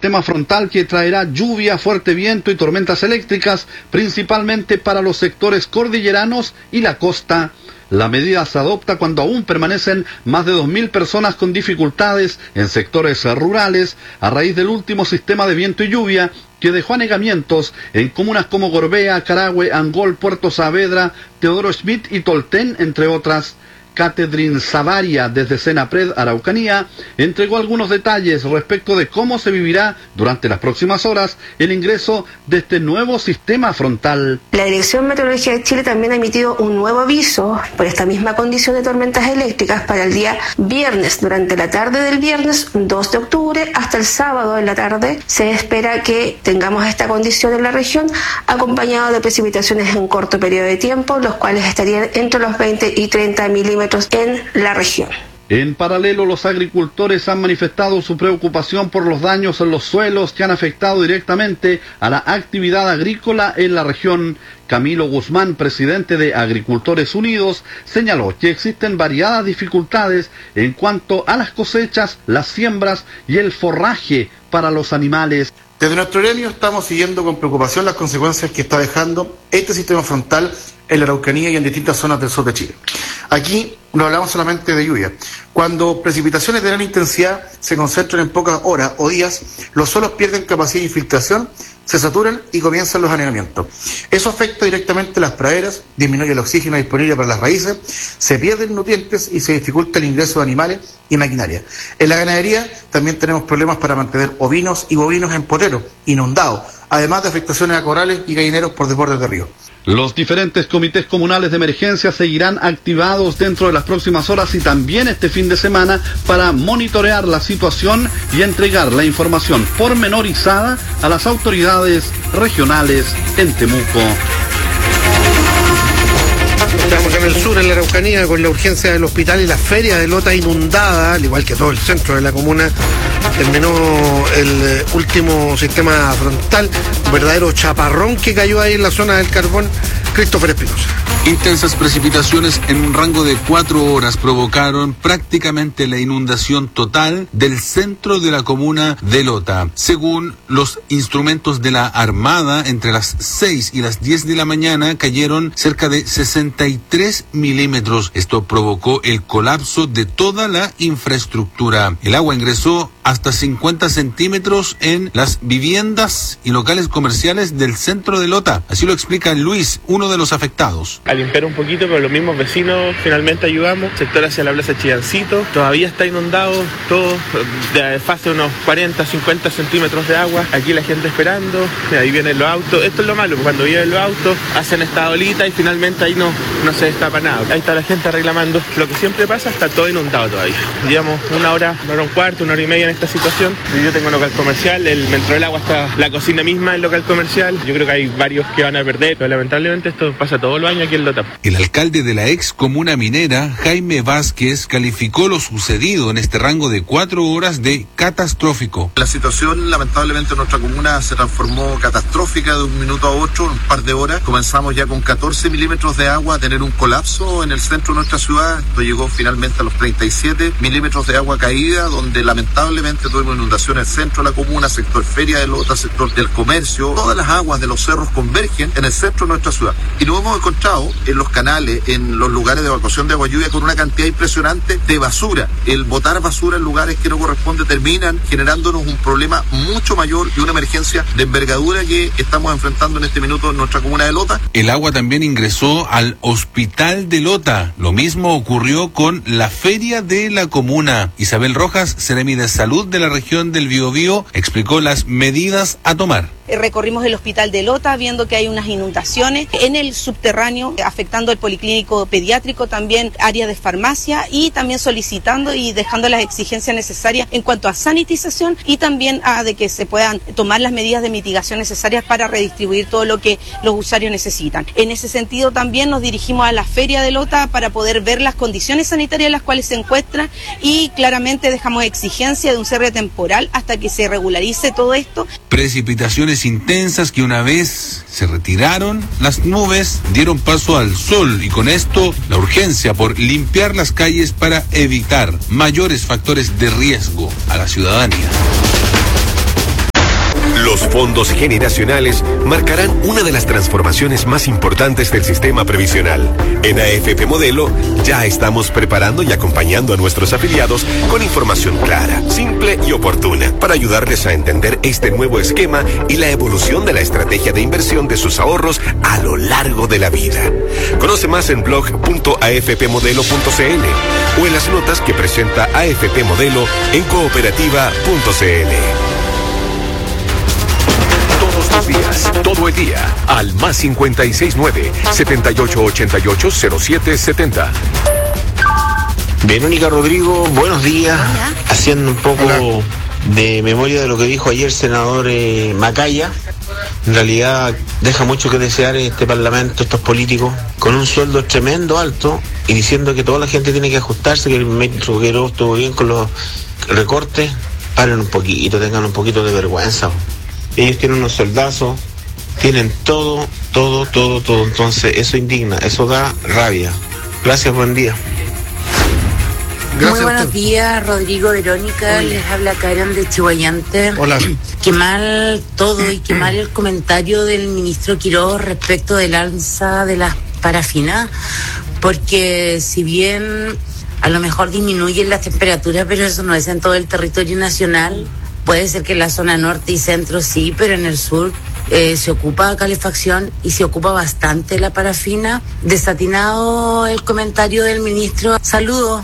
sistema frontal que traerá lluvia, fuerte viento y tormentas eléctricas, principalmente para los sectores cordilleranos y la costa. La medida se adopta cuando aún permanecen más de 2.000 personas con dificultades en sectores rurales a raíz del último sistema de viento y lluvia que dejó anegamientos en comunas como Gorbea, Carahue, Angol, Puerto Saavedra, Teodoro Schmidt y Tolten, entre otras. Catedrín Savaria, desde Senapred, Araucanía, entregó algunos detalles respecto de cómo se vivirá durante las próximas horas el ingreso de este nuevo sistema frontal. La Dirección Meteorológica de Chile también ha emitido un nuevo aviso por esta misma condición de tormentas eléctricas para el día viernes. Durante la tarde del viernes 2 de octubre hasta el sábado en la tarde se espera que tengamos esta condición en la región, acompañado de precipitaciones en corto periodo de tiempo, los cuales estarían entre los 20 y 30 milímetros en la región. En paralelo, los agricultores han manifestado su preocupación por los daños en los suelos que han afectado directamente a la actividad agrícola en la región. Camilo Guzmán, presidente de Agricultores Unidos, señaló que existen variadas dificultades en cuanto a las cosechas, las siembras y el forraje para los animales. Desde nuestro gremio estamos siguiendo con preocupación las consecuencias que está dejando este sistema frontal en la Araucanía y en distintas zonas del sur de Chile. Aquí no hablamos solamente de lluvia. Cuando precipitaciones de gran intensidad se concentran en pocas horas o días, los suelos pierden capacidad de infiltración, se saturan y comienzan los anegamientos. Eso afecta directamente las praderas, disminuye el oxígeno disponible para las raíces, se pierden nutrientes y se dificulta el ingreso de animales y maquinaria. En la ganadería también tenemos problemas para mantener ovinos y bovinos en poteros, inundados, además de afectaciones a corrales y gallineros por desbordes de río. Los diferentes comités comunales de emergencia seguirán activados dentro de las próximas horas y también este fin de semana para monitorear la situación y entregar la información pormenorizada a las autoridades regionales en Temuco. Estamos en el sur, en la Araucanía, con la urgencia del hospital y la feria de Lota inundada, al igual que todo el centro de la comuna. Terminó el último sistema frontal, un verdadero chaparrón que cayó ahí en la zona del Carbón. Christopher Espinosa. Intensas precipitaciones en un rango de 4 horas provocaron prácticamente la inundación total del centro de la comuna de Lota. Según los instrumentos de la Armada, entre las 6 y las 10 de la mañana cayeron cerca de 63 milímetros. Esto provocó el colapso de toda la infraestructura. El agua ingresó hasta 50 centímetros en las viviendas y locales comerciales del centro de Lota. Así lo explica Luis, uno de los afectados. A limpiar un poquito, pero los mismos vecinos finalmente ayudamos. Sector hacia la plaza Chillancito todavía está inundado, todo de fase unos 40, 50 centímetros de agua. Aquí la gente esperando, ahí vienen los autos. Esto es lo malo, cuando vienen los autos hacen esta olita y finalmente ahí no se destapa nada. Ahí está la gente reclamando. Lo que siempre pasa, está todo inundado todavía. Llevamos una hora un cuarto, una hora y media en esta situación. Yo tengo local comercial, me entró el agua hasta la cocina misma del local comercial. Yo creo que hay varios que van a perder, pero lamentablemente esto pasa todos los años aquí en Lota. El alcalde de la ex comuna minera, Jaime Vázquez, calificó lo sucedido en este rango de 4 horas de catastrófico. La situación lamentablemente en nuestra comuna se transformó catastrófica de un minuto a otro, un par de horas. Comenzamos ya con 14 milímetros de agua a tener un colapso en el centro de nuestra ciudad. Esto llegó finalmente a los 37 milímetros de agua caída, donde lamentablemente tuvimos inundación en el centro de la comuna, sector feria de Lota, sector del comercio. Todas las aguas de los cerros convergen en el centro de nuestra ciudad. Y nos hemos encontrado en los canales, en los lugares de evacuación de agua lluvia, con una cantidad impresionante de basura. El botar basura en lugares que no corresponde terminan generándonos un problema mucho mayor y una emergencia de envergadura que estamos enfrentando en este minuto en nuestra comuna de Lota. El agua también ingresó al hospital de Lota. Lo mismo ocurrió con la feria de la comuna. Isabel Rojas, Seremi de Salud de la región del Biobío, explicó las medidas a tomar. Recorrimos el hospital de Lota viendo que hay unas inundaciones en el subterráneo afectando el policlínico pediátrico, también áreas de farmacia, y también solicitando y dejando las exigencias necesarias en cuanto a sanitización y también de que se puedan tomar las medidas de mitigación necesarias para redistribuir todo lo que los usuarios necesitan. En ese sentido también nos dirigimos a la feria de Lota para poder ver las condiciones sanitarias en las cuales se encuentran y claramente dejamos exigencia de un cierre temporal hasta que se regularice todo esto. Precipitaciones intensas que una vez se retiraron, las nubes dieron paso al sol y con esto la urgencia por limpiar las calles para evitar mayores factores de riesgo a la ciudadanía. Los fondos generacionales marcarán una de las transformaciones más importantes del sistema previsional. En AFP Modelo ya estamos preparando y acompañando a nuestros afiliados con información clara, simple y oportuna para ayudarles a entender este nuevo esquema y la evolución de la estrategia de inversión de sus ahorros a lo largo de la vida. Conoce más en blog.afpmodelo.cl o en las notas que presenta AFP Modelo en cooperativa.cl. Todos los días, todo el día, al más 569-7888-0770. Verónica Rodrigo, buenos días. Hola. Haciendo un poco de memoria de lo que dijo ayer el senador Macaya. En realidad deja mucho que desear este parlamento, estos políticos, con un sueldo tremendo alto y diciendo que toda la gente tiene que ajustarse, que el ministro Guerrero estuvo bien con los recortes. Paren un poquito, tengan un poquito de vergüenza. Ellos tienen unos soldazos, tienen todo. Entonces eso indigna, eso da rabia. Gracias, buen día. Gracias. Muy buenos días, Rodrigo, Verónica. Hola. Les habla Karen de Chihuayante. Hola. Qué mal todo y qué mal el comentario del ministro Quiroz respecto del alza de las parafinas, porque si bien a lo mejor disminuyen las temperaturas, pero eso no es en todo el territorio nacional. Puede ser que en la zona norte y centro sí, pero en el sur se ocupa calefacción y se ocupa bastante la parafina. Desatinado el comentario del ministro. Saludos.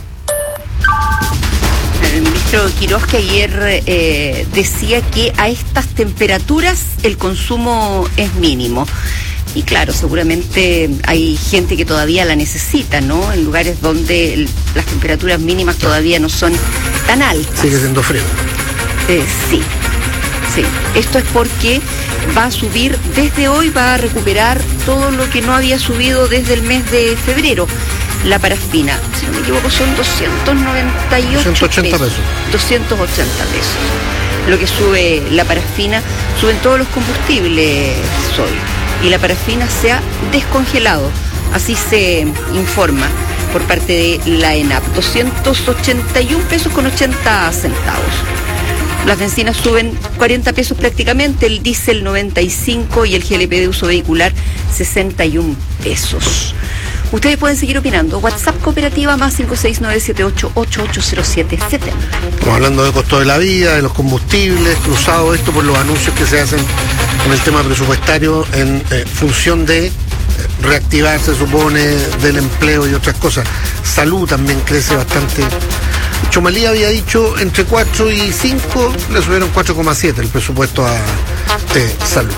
El ministro Quiroz, que ayer decía que a estas temperaturas el consumo es mínimo. Y claro, seguramente hay gente que todavía la necesita, ¿no? En lugares donde las temperaturas mínimas todavía no son tan altas. Sigue siendo frío. Sí. Esto es porque va a subir, desde hoy va a recuperar todo lo que no había subido desde el mes de febrero. La parafina, si no me equivoco, son 298 pesos. 280 pesos. Lo que sube la parafina, suben todos los combustibles hoy. Y la parafina se ha descongelado, así se informa por parte de la ENAP. 281 pesos con 80 centavos. Las bencinas suben 40 pesos prácticamente, el diésel 95 y el GLP de uso vehicular 61 pesos. Ustedes pueden seguir opinando. WhatsApp Cooperativa más 56978880770. Estamos hablando de costo de la vida, de los combustibles, cruzado esto por los anuncios que se hacen en el tema presupuestario en función de reactivar, se supone, del empleo y otras cosas. Salud también crece bastante. Chomalí había dicho entre 4 y 5, le subieron 4,7 el presupuesto a salud.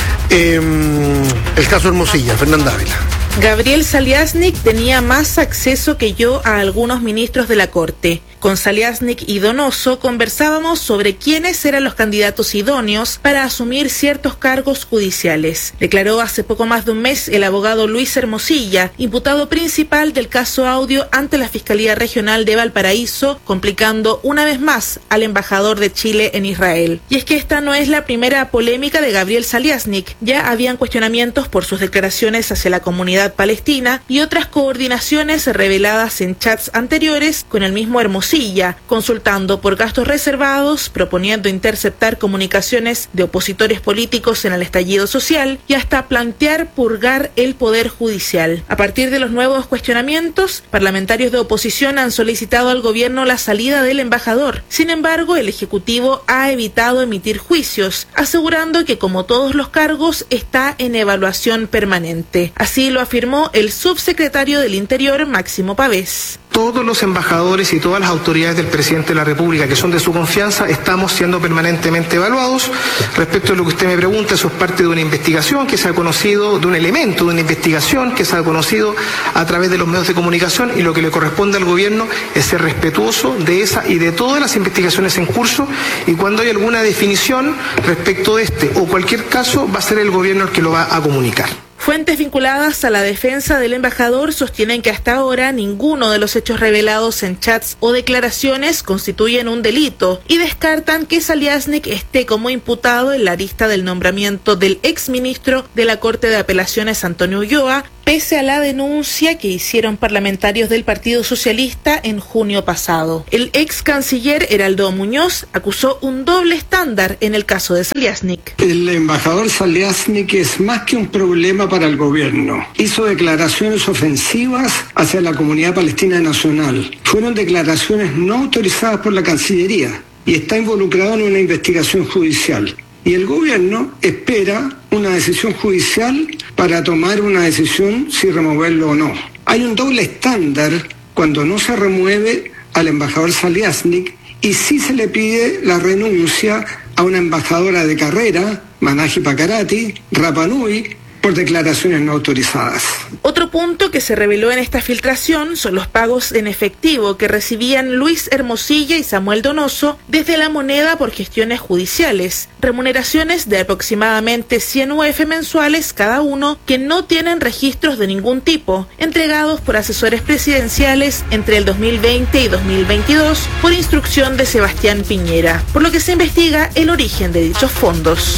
El caso Hermosilla, Fernanda Ávila. Gabriel Saliasnik tenía más acceso que yo a algunos ministros de la Corte. Con Saliasnik y Donoso conversábamos sobre quiénes eran los candidatos idóneos para asumir ciertos cargos judiciales. Declaró hace poco más de un mes el abogado Luis Hermosilla, imputado principal del caso Audio ante la Fiscalía Regional de Valparaíso, complicando una vez más al embajador de Chile en Israel. Y es que esta no es la primera polémica de Gabriel Saliasnik. Ya habían cuestionamientos por sus declaraciones hacia la comunidad palestina y otras coordinaciones reveladas en chats anteriores con el mismo Hermosilla, consultando por gastos reservados, proponiendo interceptar comunicaciones de opositores políticos en el estallido social y hasta plantear purgar el Poder Judicial. A partir de los nuevos cuestionamientos, parlamentarios de oposición han solicitado al gobierno la salida del embajador. Sin embargo, el Ejecutivo ha evitado emitir juicios, asegurando que, como todos los cargos, está en evaluación permanente. Así lo afirmó el subsecretario del Interior, Máximo Pavés. Todos los embajadores y todas las autoridades del presidente de la República que son de su confianza estamos siendo permanentemente evaluados. Respecto a lo que usted me pregunta, eso es parte de una investigación que se ha conocido, de un elemento de una investigación que se ha conocido a través de los medios de comunicación, y lo que le corresponde al gobierno es ser respetuoso de esa y de todas las investigaciones en curso, y cuando hay alguna definición respecto de este o cualquier caso va a ser el gobierno el que lo va a comunicar. Fuentes vinculadas a la defensa del embajador sostienen que hasta ahora ninguno de los hechos revelados en chats o declaraciones constituyen un delito y descartan que Saliasnik esté como imputado en la lista del nombramiento del exministro de la Corte de Apelaciones Antonio Ulloa pese a la denuncia que hicieron parlamentarios del Partido Socialista en junio pasado. El ex canciller Heraldo Muñoz acusó un doble estándar en el caso de Zaliasnik. El embajador Zaliasnik es más que un problema para el gobierno. Hizo declaraciones ofensivas hacia la comunidad palestina nacional. Fueron declaraciones no autorizadas por la Cancillería y está involucrado en una investigación judicial. Y el gobierno espera una decisión judicial para tomar una decisión si removerlo o no. Hay un doble estándar cuando no se remueve al embajador Zaliasnik y sí se le pide la renuncia a una embajadora de carrera, Manahi Pakarati, Rapa Nui, por declaraciones no autorizadas. Otro punto que se reveló en esta filtración son los pagos en efectivo que recibían Luis Hermosilla y Samuel Donoso desde La Moneda por gestiones judiciales, remuneraciones de aproximadamente 100 UF mensuales cada uno que no tienen registros de ningún tipo, entregados por asesores presidenciales entre el 2020 y 2022 por instrucción de Sebastián Piñera, por lo que se investiga el origen de dichos fondos.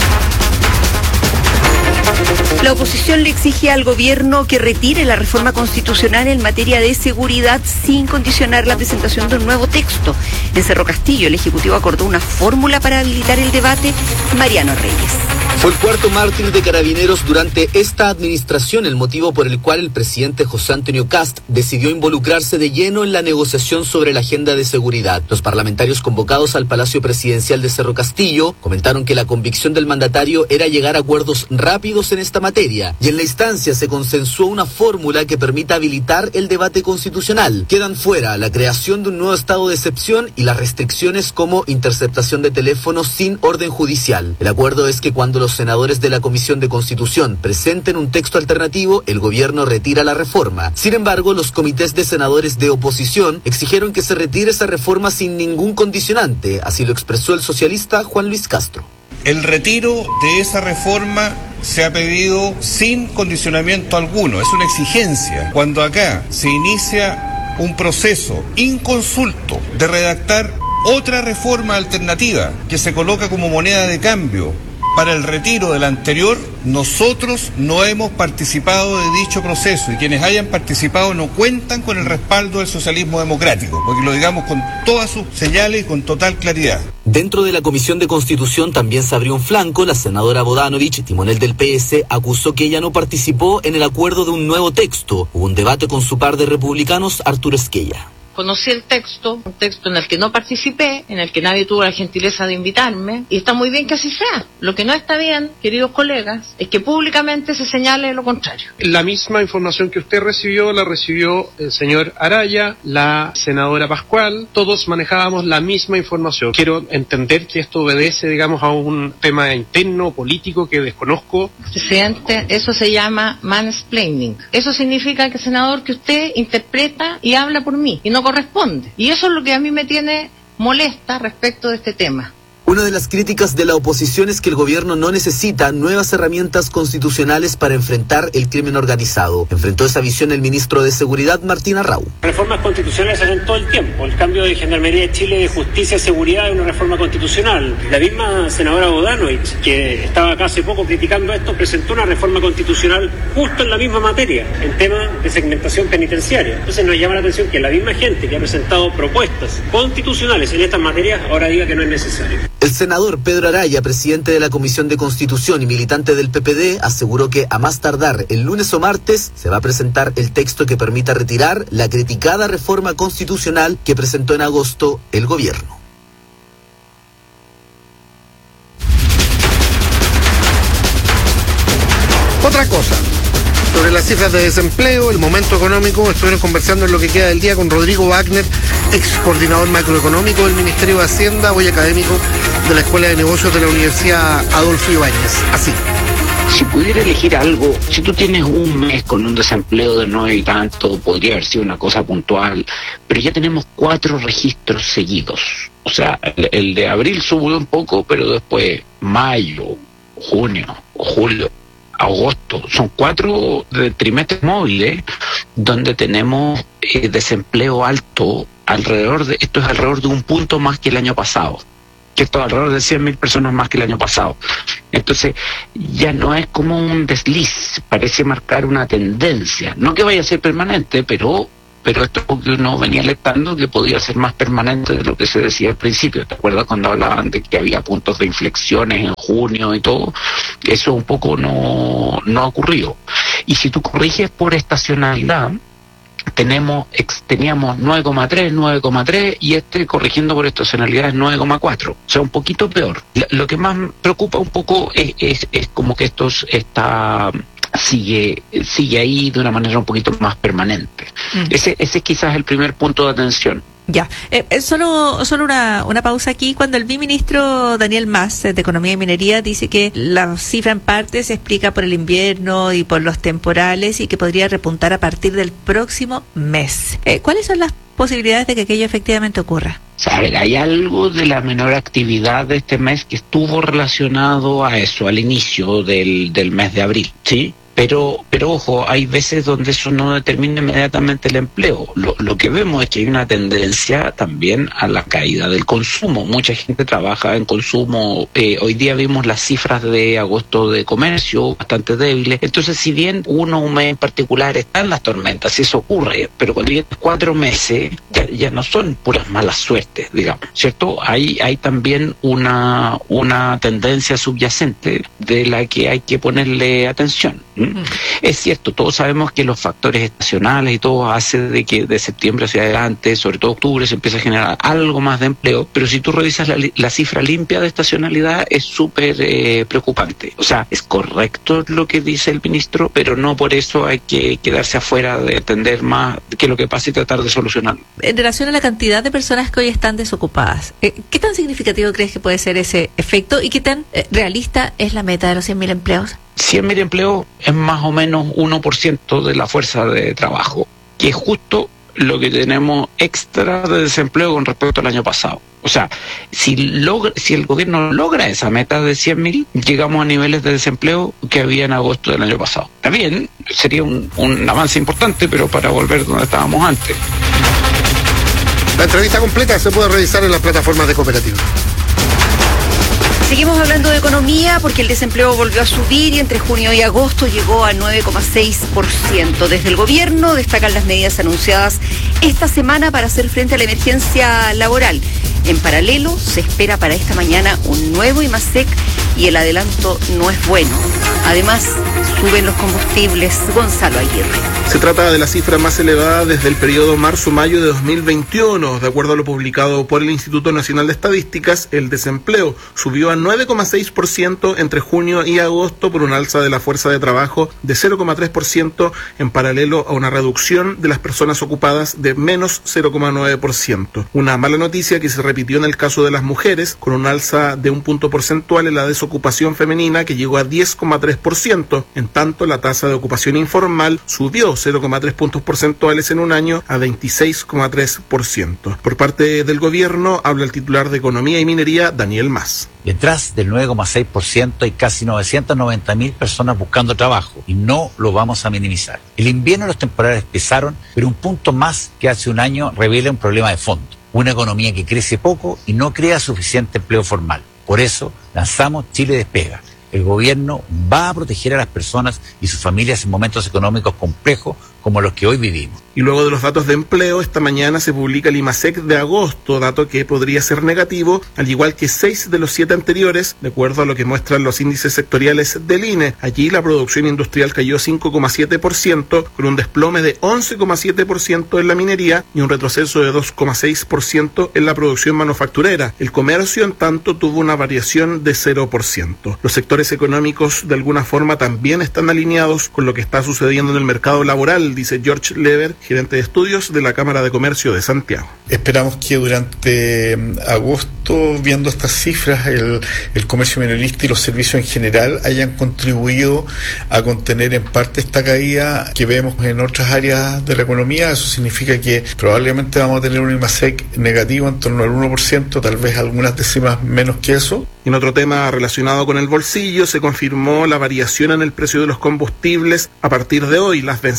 La oposición le exige al gobierno que retire la reforma constitucional en materia de seguridad sin condicionar la presentación de un nuevo texto. En Cerro Castillo, el Ejecutivo acordó una fórmula para habilitar el debate. Mariano Reyes. Fue el cuarto mártir de Carabineros durante esta administración, el motivo por el cual el presidente José Antonio Kast decidió involucrarse de lleno en la negociación sobre la agenda de seguridad. Los parlamentarios convocados al Palacio Presidencial de Cerro Castillo comentaron que la convicción del mandatario era llegar a acuerdos rápidos en esta materia, y en la instancia se consensuó una fórmula que permita habilitar el debate constitucional. Quedan fuera la creación de un nuevo estado de excepción y las restricciones como interceptación de teléfonos sin orden judicial. El acuerdo es que cuando los senadores de la Comisión de Constitución presenten un texto alternativo, el gobierno retira la reforma. Sin embargo, los comités de senadores de oposición exigieron que se retire esa reforma sin ningún condicionante, así lo expresó el socialista Juan Luis Castro. El retiro de esa reforma se ha pedido sin condicionamiento alguno, es una exigencia. Cuando acá se inicia un proceso inconsulto de redactar otra reforma alternativa que se coloca como moneda de cambio para el retiro del anterior, nosotros no hemos participado de dicho proceso y quienes hayan participado no cuentan con el respaldo del socialismo democrático, porque lo digamos con todas sus señales y con total claridad. Dentro de la Comisión de Constitución también se abrió un flanco. La senadora Bodanovich, timonel del PS, acusó que ella no participó en el acuerdo de un nuevo texto. Hubo un debate con su par de republicanos, Arturo Esquella. Conocí el texto, un texto en el que no participé, en el que nadie tuvo la gentileza de invitarme, y está muy bien que así sea. Lo que no está bien, queridos colegas, es que públicamente se señale lo contrario. La misma información que usted recibió, la recibió el señor Araya, la senadora Pascual, todos manejábamos la misma información. Quiero entender que esto obedece, digamos, a un tema interno, político, que desconozco. Presidente, eso se llama mansplaining. Eso significa que, senador, que usted interpreta y habla por mí, y no corresponde. Y eso es lo que a mí me tiene molesta respecto de este tema. Una de las críticas de la oposición es que el gobierno no necesita nuevas herramientas constitucionales para enfrentar el crimen organizado. Enfrentó esa visión el ministro de Seguridad, Martín Arrau. Reformas constitucionales se hacen todo el tiempo. El cambio de Gendarmería de Chile de Justicia y Seguridad es una reforma constitucional. La misma senadora Bodanovich, que estaba acá hace poco criticando esto, presentó una reforma constitucional justo en la misma materia, en tema de segmentación penitenciaria. Entonces nos llama la atención que la misma gente que ha presentado propuestas constitucionales en estas materias ahora diga que no es necesario. El senador Pedro Araya, presidente de la Comisión de Constitución y militante del PPD, aseguró que a más tardar el lunes o martes se va a presentar el texto que permita retirar la criticada reforma constitucional que presentó en agosto el gobierno. Otra cosa, sobre las cifras de desempleo, el momento económico, estuvieron conversando en lo que queda del día con Rodrigo Wagner, ex coordinador macroeconómico del Ministerio de Hacienda, hoy académico de la Escuela de Negocios de la Universidad Adolfo Ibáñez. Así. Si pudiera elegir algo, si tú tienes un mes con un desempleo de 9 y tanto, podría haber sido una cosa puntual, pero ya tenemos 4 registros seguidos. O sea, el de abril subió un poco, pero después mayo, junio, julio, agosto, son 4 trimestres móviles donde tenemos desempleo alto, esto es alrededor de un punto más que el año pasado. que esto alrededor de 100.000 personas más que el año pasado. Entonces, ya no es como un desliz, parece marcar una tendencia. No que vaya a ser permanente, pero esto es porque uno venía alertando que podía ser más permanente de lo que se decía al principio. ¿Te acuerdas cuando hablaban de que había puntos de inflexiones en junio y todo? Eso un poco no ha ocurrido. Y si tú corriges por estacionalidad, teníamos 9,3 y corrigiendo por estacionalidad es 9,4, o sea, un poquito peor. Lo que más preocupa un poco es como que esto sigue ahí de una manera un poquito más permanente. Ese es quizás el primer punto de atención. Ya, solo una pausa aquí. Cuando el viceministro Daniel Mas, de Economía y Minería, dice que la cifra en parte se explica por el invierno y por los temporales y que podría repuntar a partir del próximo mes. ¿Cuáles son las posibilidades de que aquello efectivamente ocurra? A ver, hay algo de la menor actividad de este mes que estuvo relacionado a eso, al inicio del mes de abril, ¿sí? Pero ojo, hay veces donde eso no determina inmediatamente el empleo. Lo que vemos es que hay una tendencia también a la caída del consumo. Mucha gente trabaja en consumo. Hoy día vimos las cifras de agosto de comercio bastante débiles. Entonces, si bien un mes en particular está en las tormentas, eso ocurre, pero cuando llegan 4 meses ya no son puras malas suertes, digamos, ¿cierto? Hay también una tendencia subyacente de la que hay que ponerle atención. Es cierto, todos sabemos que los factores estacionales y todo hace de que de septiembre hacia adelante, sobre todo octubre, se empieza a generar algo más de empleo, pero si tú revisas la cifra limpia de estacionalidad es súper preocupante. O sea, es correcto lo que dice el ministro, pero no por eso hay que quedarse afuera de entender más qué es lo que pasa y tratar de solucionarlo. En relación a la cantidad de personas que hoy están desocupadas, ¿qué tan significativo crees que puede ser ese efecto y qué tan realista es la meta de los 100.000 empleos? 100.000 empleos es más o menos 1% de la fuerza de trabajo, que es justo lo que tenemos extra de desempleo con respecto al año pasado. O sea, si el gobierno logra esa meta de 100.000, llegamos a niveles de desempleo que había en agosto del año pasado. Está bien, sería un avance importante, pero para volver donde estábamos antes. La entrevista completa se puede revisar en las plataformas de Cooperativa. Seguimos hablando de economía porque el desempleo volvió a subir y entre junio y agosto llegó a 9,6%. Desde el gobierno destacan las medidas anunciadas esta semana para hacer frente a la emergencia laboral. En paralelo, se espera para esta mañana un nuevo IMASEC y el adelanto no es bueno. Además, suben los combustibles. Gonzalo Aguirre. Se trata de la cifra más elevada desde el periodo marzo-mayo de 2021. De acuerdo a lo publicado por el Instituto Nacional de Estadísticas, el desempleo subió a 9,6% entre junio y agosto por un alza de la fuerza de trabajo de 0,3% en paralelo a una reducción de las personas ocupadas de menos 0,9%. Una mala noticia que se repitió en el caso de las mujeres, con un alza de un punto porcentual en la desocupación femenina que llegó a 10,3%. En tanto, la tasa de ocupación informal subió 0,3 puntos porcentuales en un año a 26,3%. Por parte del gobierno habla el titular de Economía y Minería, Daniel Mas. Detrás del 9,6% hay casi 990.000 personas buscando trabajo y no lo vamos a minimizar. El invierno y los temporales pesaron, pero un punto más que hace un año revela un problema de fondo. Una economía que crece poco y no crea suficiente empleo formal. Por eso lanzamos Chile Despega. El gobierno va a proteger a las personas y sus familias en momentos económicos complejos como los que hoy vivimos. Y luego de los datos de empleo, esta mañana se publica el IMASEC de agosto, dato que podría ser negativo, al igual que 6 de los 7 anteriores, de acuerdo a lo que muestran los índices sectoriales del INE. Allí la producción industrial cayó 5,7%, con un desplome de 11,7% en la minería y un retroceso de 2,6% en la producción manufacturera. El comercio, en tanto, tuvo una variación de 0%. Los sectores económicos, de alguna forma, también están alineados con lo que está sucediendo en el mercado laboral, dice George Lever, gerente de estudios de la Cámara de Comercio de Santiago. Esperamos que durante agosto, viendo estas cifras, el comercio minorista y los servicios en general hayan contribuido a contener en parte esta caída que vemos en otras áreas de la economía. Eso significa que probablemente vamos a tener un IMASEC negativo en torno al 1%, tal vez algunas décimas menos que eso. En otro tema relacionado con el bolsillo, se confirmó la variación en el precio de los combustibles. A partir de hoy, las bencinas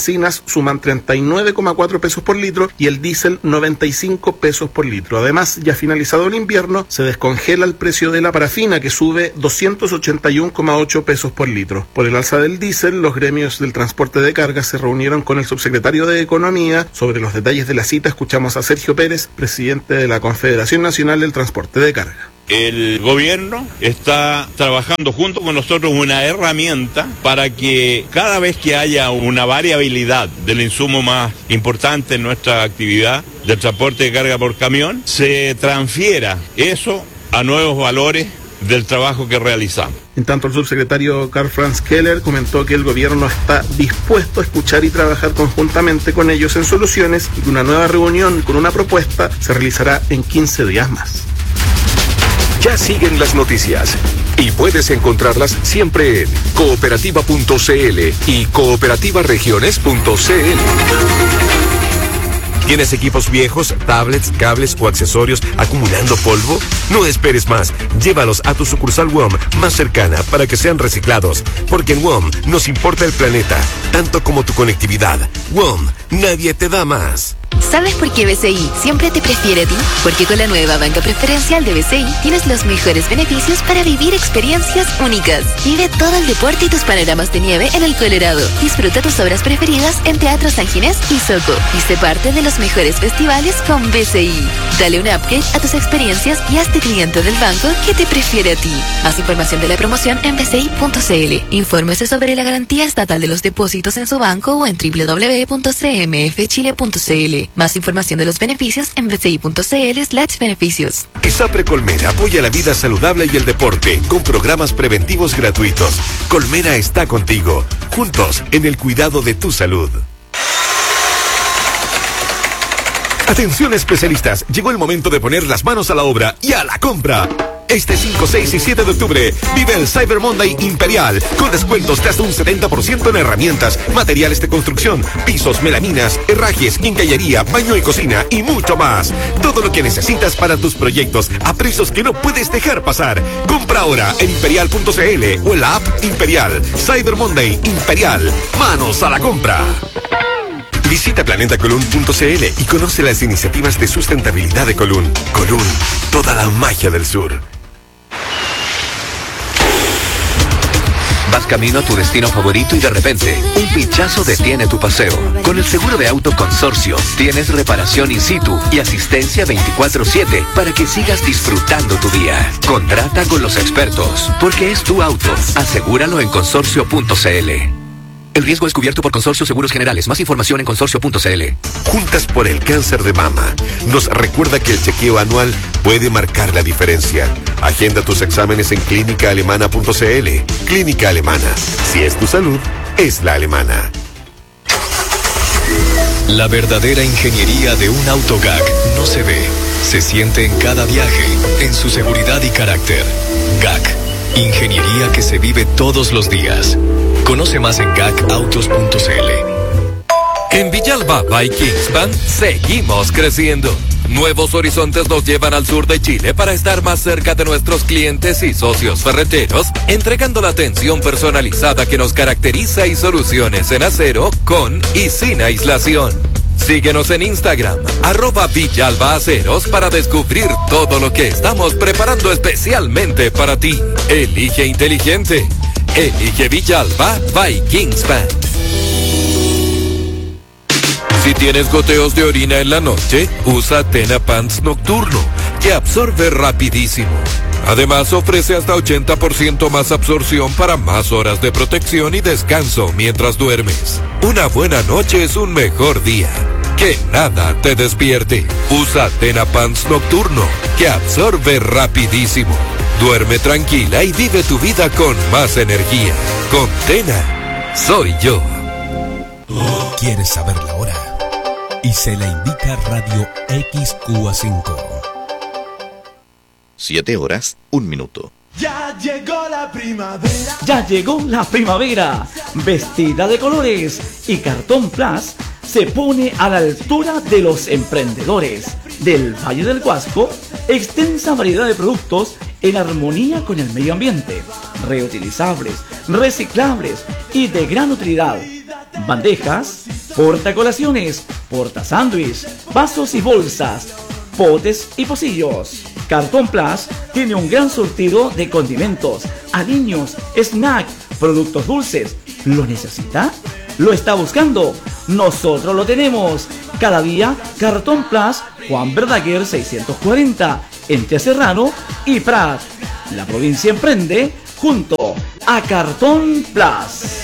suman 39,4 pesos por litro y el diésel 95 pesos por litro. Además, ya finalizado el invierno, se descongela el precio de la parafina, que sube 281,8 pesos por litro. Por el alza del diésel, los gremios del transporte de carga se reunieron con el subsecretario de Economía. Sobre los detalles de la cita, escuchamos a Sergio Pérez, presidente de la Confederación Nacional del Transporte de Carga. El gobierno está trabajando junto con nosotros una herramienta para que cada vez que haya una variabilidad del insumo más importante en nuestra actividad del transporte de carga por camión, se transfiera eso a nuevos valores del trabajo que realizamos. En tanto, el subsecretario Karl Franz Keller comentó que el gobierno está dispuesto a escuchar y trabajar conjuntamente con ellos en soluciones y que una nueva reunión con una propuesta se realizará en 15 días más. Ya siguen las noticias y puedes encontrarlas siempre en cooperativa.cl y cooperativaregiones.cl. ¿Tienes equipos viejos, tablets, cables o accesorios acumulando polvo? No esperes más. Llévalos a tu sucursal WOM más cercana para que sean reciclados. Porque en WOM nos importa el planeta, tanto como tu conectividad. WOM, nadie te da más. ¿Sabes por qué BCI siempre te prefiere a ti? Porque con la nueva banca preferencial de BCI tienes los mejores beneficios para vivir experiencias únicas. Vive todo el deporte y tus panoramas de nieve en el Colorado. Disfruta tus obras preferidas en Teatro San Ginés y Soco. Y sé parte de los mejores festivales con BCI. Dale un upgrade a tus experiencias y hazte cliente del banco que te prefiere a ti. Más información de la promoción en bci.cl. Infórmese sobre la garantía estatal de los depósitos en su banco o en www.cmfchile.cl. Más información de los beneficios en bci.cl/beneficios. ISAPRE Colmena apoya la vida saludable y el deporte con programas preventivos gratuitos. Colmena está contigo, juntos en el cuidado de tu salud. Atención especialistas, llegó el momento de poner las manos a la obra y a la compra. Este 5, 6 y 7 de octubre vive el Cyber Monday Imperial con descuentos de hasta un 70% en herramientas, materiales de construcción, pisos, melaminas, herrajes, quincallería, baño y cocina y mucho más. Todo lo que necesitas para tus proyectos a precios que no puedes dejar pasar. Compra ahora en imperial.cl o en la app Imperial. Cyber Monday Imperial. Manos a la compra. Visita planetacolun.cl y conoce las iniciativas de sustentabilidad de Colún. Colún, toda la magia del sur. Vas camino a tu destino favorito y de repente, un pinchazo detiene tu paseo. Con el seguro de auto Consorcio, tienes reparación in situ y asistencia 24/7 para que sigas disfrutando tu día. Contrata con los expertos, porque es tu auto. Asegúralo en consorcio.cl. El riesgo es cubierto por Consorcio Seguros Generales. Más información en consorcio.cl. Juntas por el cáncer de mama. Nos recuerda que el chequeo anual puede marcar la diferencia. Agenda tus exámenes en clínicaalemana.cl. Clínica Alemana. Si es tu salud, es la alemana. La verdadera ingeniería de un auto GAC no se ve, se siente en cada viaje, en su seguridad y carácter. GAC. Ingeniería que se vive todos los días. Conoce más en gacautos.cl. En Villalba by Kingspan seguimos creciendo. Nuevos horizontes nos llevan al sur de Chile para estar más cerca de nuestros clientes y socios ferreteros, entregando la atención personalizada que nos caracteriza y soluciones en acero con y sin aislación. Síguenos en Instagram, @VillalbaAceros para descubrir todo lo que estamos preparando especialmente para ti. Elige inteligente. Elige Villalba by Kingspan. Si tienes goteos de orina en la noche, usa Tena Pants Nocturno, que absorbe rapidísimo. Además, ofrece hasta 80% más absorción para más horas de protección y descanso mientras duermes. Una buena noche es un mejor día. Que nada te despierte. Usa Tena Pants Nocturno, que absorbe rapidísimo. Duerme tranquila y vive tu vida con más energía. Con Tena, soy yo. ¿Quieres saber la hora? Y se la indica Radio XQA5. 7 horas, 1 minuto. Ya llegó la primavera. Ya llegó la primavera. Vestida de colores y Cartón Plus se pone a la altura de los emprendedores del Valle del Huasco. Extensa variedad de productos en armonía con el medio ambiente, reutilizables, reciclables y de gran utilidad. Bandejas, portacolaciones, portasándwich, vasos y bolsas, potes y pocillos. Cartón Plus tiene un gran surtido de condimentos, aliños, snack, productos dulces. ¿Lo necesita? ¿Lo está buscando? Nosotros lo tenemos. Cada día, Cartón Plus, Juan Verdaguer 640, entre Serrano y Prat. La provincia emprende junto a Cartón Plus.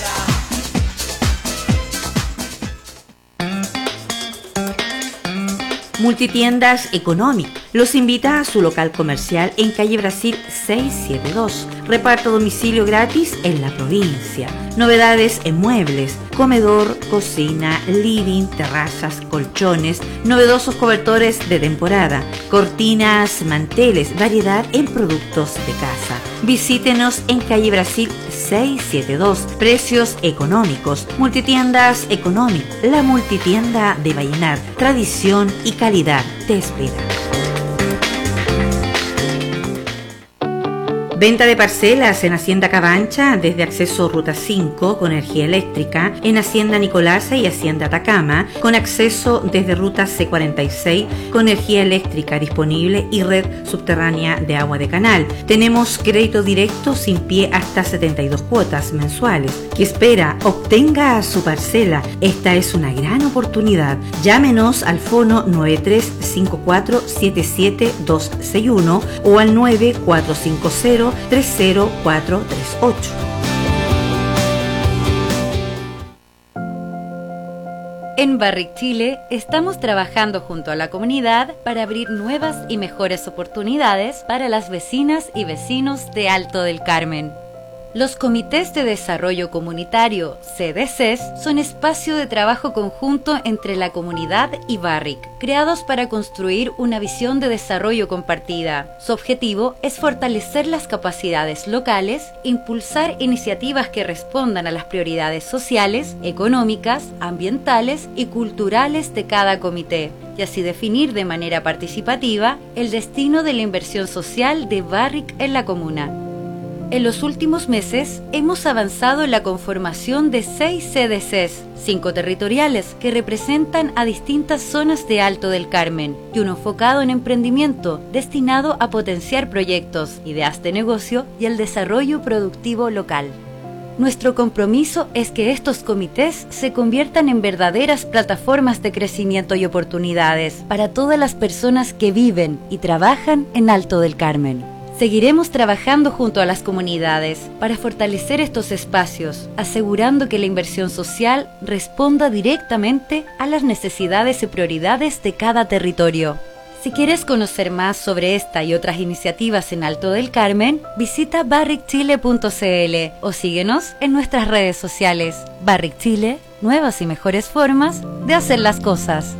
Multitiendas Economic los invita a su local comercial en calle Brasil 672. Reparto a domicilio gratis en la provincia. Novedades en muebles, comedor, cocina, living, terrazas, colchones, novedosos cobertores de temporada, cortinas, manteles, variedad en productos de casa. Visítenos en calle Brasil 672. Precios económicos. Multitiendas Economic, la multitienda de Vallenar. Tradición y calidad te espera. Venta de parcelas en Hacienda Cabancha desde acceso Ruta 5 con energía eléctrica, en Hacienda Nicolasa y Hacienda Atacama con acceso desde Ruta C46 con energía eléctrica disponible y red subterránea de agua de canal. Tenemos crédito directo sin pie hasta 72 cuotas mensuales. ¿Qué espera? Obtenga su parcela. Esta es una gran oportunidad. Llámenos al fono 9354-77261 o al 9450-30438. En Barrick Chile estamos trabajando junto a la comunidad para abrir nuevas y mejores oportunidades para las vecinas y vecinos de Alto del Carmen. Los comités de desarrollo comunitario, CDCs, son espacio de trabajo conjunto entre la comunidad y Barrick, creados para construir una visión de desarrollo compartida. Su objetivo es fortalecer las capacidades locales, impulsar iniciativas que respondan a las prioridades sociales, económicas, ambientales y culturales de cada comité, y así definir de manera participativa el destino de la inversión social de Barrick en la comuna. En los últimos meses hemos avanzado en la conformación de 6 CDCs, 5 territoriales que representan a distintas zonas de Alto del Carmen y uno enfocado en emprendimiento destinado a potenciar proyectos, ideas de negocio y el desarrollo productivo local. Nuestro compromiso es que estos comités se conviertan en verdaderas plataformas de crecimiento y oportunidades para todas las personas que viven y trabajan en Alto del Carmen. Seguiremos trabajando junto a las comunidades para fortalecer estos espacios, asegurando que la inversión social responda directamente a las necesidades y prioridades de cada territorio. Si quieres conocer más sobre esta y otras iniciativas en Alto del Carmen, visita barrickchile.cl o síguenos en nuestras redes sociales. Barrick Chile, nuevas y mejores formas de hacer las cosas.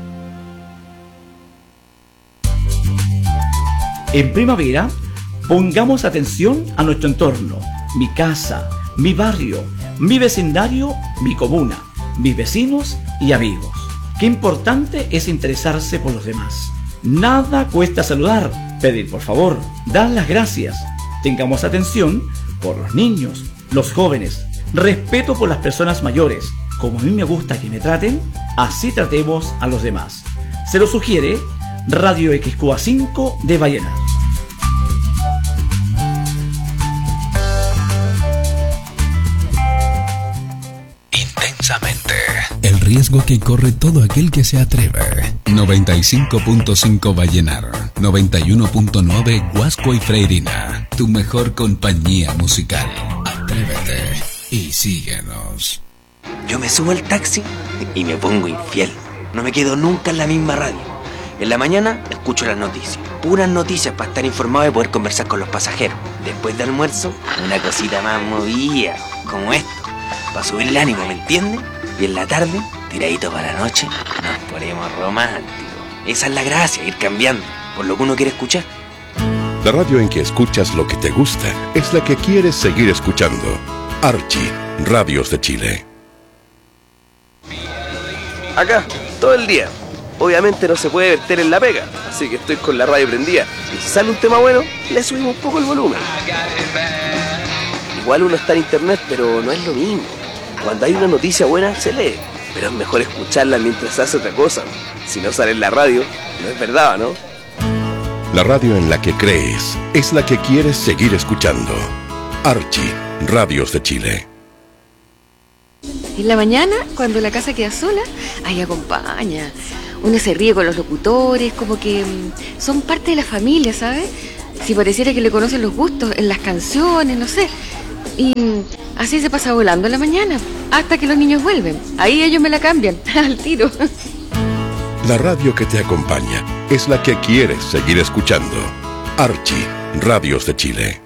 En primavera, pongamos atención a nuestro entorno, mi casa, mi barrio, mi vecindario, mi comuna, mis vecinos y amigos. Qué importante es interesarse por los demás. Nada cuesta saludar, pedir por favor, dar las gracias. Tengamos atención por los niños, los jóvenes, respeto por las personas mayores. Como a mí me gusta que me traten, así tratemos a los demás. Se lo sugiere Radio XQA5 de Vallenar. El riesgo que corre todo aquel que se atreve. 95.5 Vallenar, 91.9 Huasco y Freirina. Tu mejor compañía musical. Atrévete y síguenos. Yo me subo al taxi y me pongo infiel. No me quedo nunca en la misma radio. En la mañana escucho las noticias. Puras noticias para estar informado y poder conversar con los pasajeros. Después de almuerzo, una cosita más movida, como esto. Para subir el ánimo, ¿me entiendes? Y en la tarde, tiradito para la noche, nos ponemos románticos. Esa es la gracia, ir cambiando por lo que uno quiere escuchar. La radio en que escuchas lo que te gusta es la que quieres seguir escuchando. Archie, Radios de Chile. Acá, todo el día. Obviamente no se puede verter en la pega, así que estoy con la radio prendida. Y si sale un tema bueno, le subimos un poco el volumen. Igual uno está en internet, pero no es lo mismo. Cuando hay una noticia buena, se lee. pero es mejor escucharla mientras hace otra cosa. Si no sale en la radio, no es verdad, ¿no? La radio en la que crees es la que quieres seguir escuchando. Archie, Radios de Chile. En la mañana, cuando la casa queda sola, ahí acompaña. Uno se ríe con los locutores, como que son parte de la familia, ¿sabes? Si pareciera que le conocen los gustos en las canciones, no sé. Y así se pasa volando la mañana, hasta que los niños vuelven. Ahí ellos me la cambian, al tiro. La radio que te acompaña es la que quieres seguir escuchando. Archie, Radios de Chile.